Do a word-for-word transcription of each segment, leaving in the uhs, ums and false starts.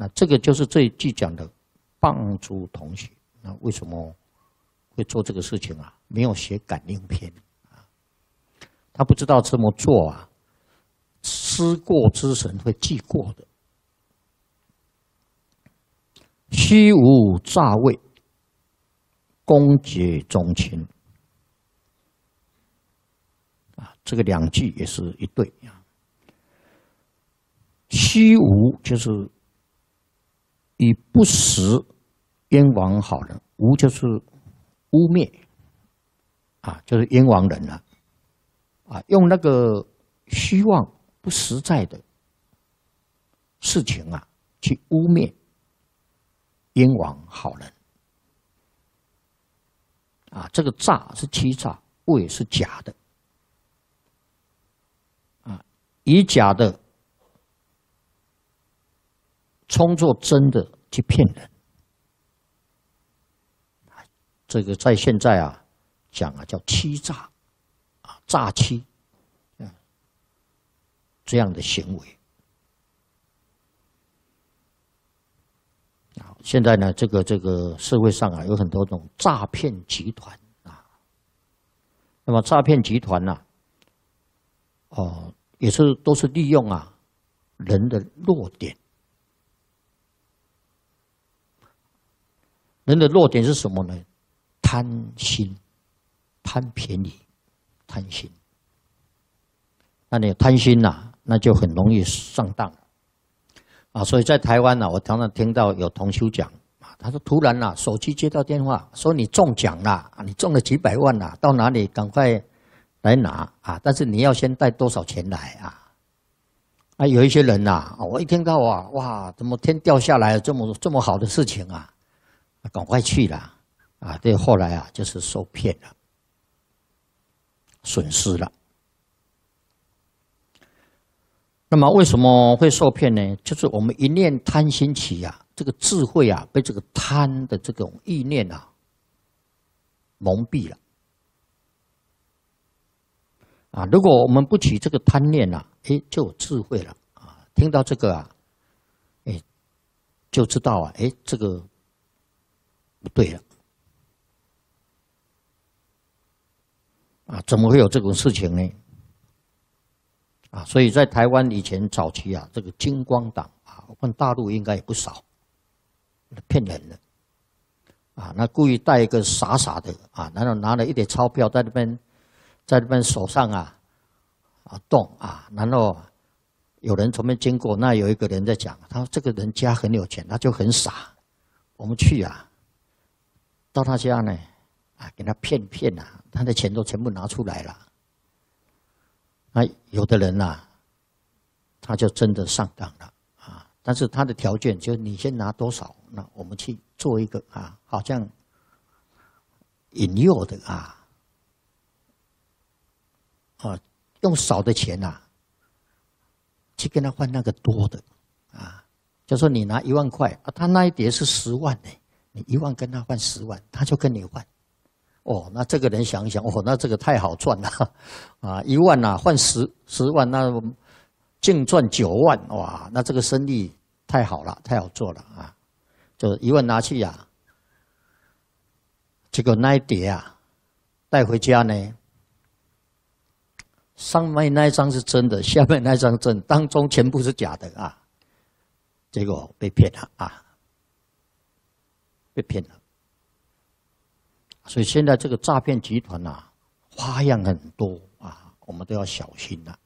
那这个就是这一句讲的棒诸同学。那为什么会做这个事情啊？没有写感应篇啊，他不知道这么做啊，思过之神会记过的。虚无诈伪，公结宗亲啊，这个两句也是一对啊。虚无就是以不实冤枉好人，无就是污蔑啊，就是冤枉人了啊，用那个虚妄不实在的事情啊，去污蔑冤枉好人啊，这个诈是欺诈，伪是假的啊，以假的充作真的去骗人，这个在现在啊讲啊叫欺诈啊，诈欺啊这样的行为。现在呢，这个这个社会上啊，有很多种诈骗集团啊。那么诈骗集团呢、啊，哦，也是都是利用啊人的弱点。人的弱点是什么呢？贪心，贪便宜，贪心。那你贪心呐、啊，那就很容易上当。啊，所以在台湾呢、啊，我常常听到有同修讲啊，他说突然啊，手机接到电话，说你中奖了，你中了几百万了，到哪里赶快来拿啊！但是你要先带多少钱来啊？啊，有一些人呐、啊，我一听到啊，哇，怎么天掉下来这么这么好的事情啊，赶快去了啊！对，后来啊，就是受骗了，损失了。那么为什么会受骗呢？就是我们一念贪心起啊，这个智慧啊，被这个贪的这种意念啊蒙蔽了啊。如果我们不起这个贪念啊，哎，就有智慧了啊。听到这个啊，哎，就知道啊，哎，这个不对了啊，怎么会有这种事情呢？啊，所以在台湾以前早期啊，这个金光党啊，我看大陆应该也不少，骗人的啊，那故意带一个傻傻的啊，然后拿了一叠钞票在那边，在那边手上啊啊动啊，然后有人从那边经过，那有一个人在讲，他说这个人家很有钱，他就很傻，我们去啊，到他家呢啊，给他骗骗啊，他的钱都全部拿出来了。那有的人呐、啊，他就真的上当了啊！但是他的条件就是你先拿多少，那我们去做一个啊，好像引诱的啊，啊，用少的钱呐、啊，去跟他换那个多的啊。就说你拿一万块啊，他那一叠是十万呢，你一万跟他换十万，他就跟你换。哦，那这个人想一想，哦，那这个太好赚了，啊，一万呐、啊、换十十万，那净赚九万，哇，那这个生意太好了，太好做了啊！就一万拿去呀、啊，结果那一叠啊带回家呢，上面那一张是真的，下面那一张真，当中全部是假的啊！结果被骗了啊，被骗了。所以现在这个诈骗集团啊，花样很多啊，我们都要小心了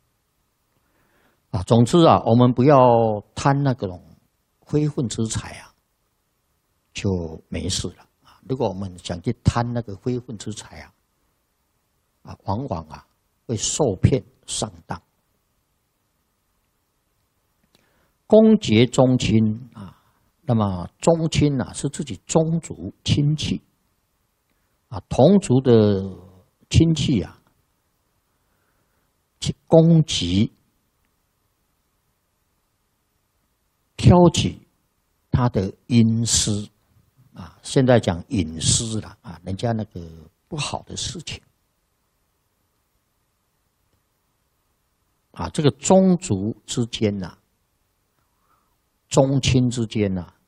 啊。总之啊，我们不要贪那种非分之财啊，就没事了啊。如果我们想去贪那个非分之财啊，啊，往往啊会受骗上当。公结宗亲啊，那么宗亲啊是自己宗族亲戚。啊，同族的亲戚啊，去攻击、挑起他的隐私啊，现在讲隐私了啊，人家那个不好的事情啊，这个宗族之间呐、啊， 宗亲之间呐、啊，